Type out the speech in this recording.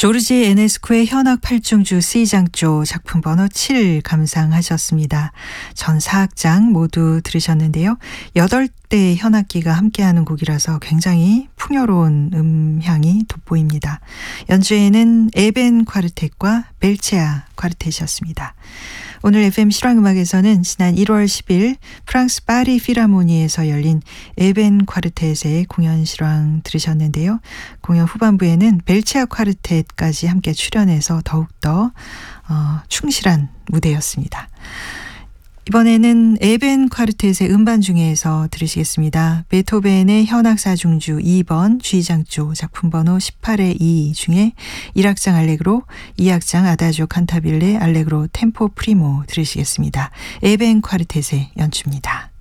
조르지 에네스코의 현악 8중주 C장조 작품 번호 7 감상하셨습니다. 전 4악장 모두 들으셨는데요. 8대의 현악기가 함께하는 곡이라서 굉장히 풍요로운 음향이 돋보입니다. 연주에는 에벤 콰르텟과 벨체아 콰르텟이었습니다. 오늘 FM 실황음악에서는 지난 1월 10일 프랑스 파리 필하모니에서 열린 에벤 콰르텟의 공연 실황 들으셨는데요. 공연 후반부에는 벨체아 콰르텟까지 함께 출연해서 더욱더 충실한 무대였습니다. 이번에는 에벤 콰르텟의 음반 중에서 들으시겠습니다. 베토벤의 현악 4중주 2번 G장조 작품 번호 18의 2 중에 1악장 알레그로, 2악장 아다지오 칸타빌레 알레그로 템포 프리모 들으시겠습니다. 에벤 콰르텟의 연주입니다.